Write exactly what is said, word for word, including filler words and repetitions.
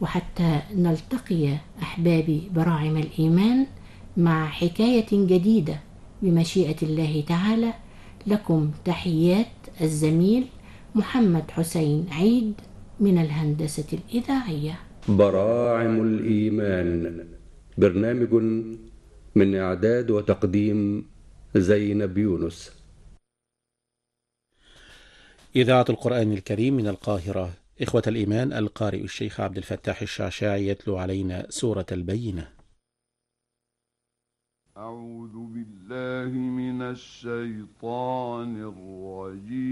وحتى نلتقي أحبابي براعم الإيمان مع حكاية جديدة بمشيئة الله تعالى. لكم تحيات الزميل محمد حسين عيد من الهندسة الإذاعية. براعم الإيمان، برنامج من إعداد وتقديم زينب يونس. إذاعة القرآن الكريم من القاهرة. إخوة الإيمان، القارئ الشيخ عبد الفتاح الشعشاعي يتلو علينا سورة البينة. أعوذ بالله من الشيطان الرجيم.